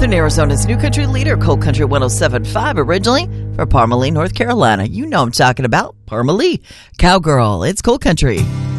Northern Arizona's new country leader, Cold Country 107.5, originally for Parmalee, North Carolina. You know I'm talking about Parmalee. Cowgirl, it's Cold Country.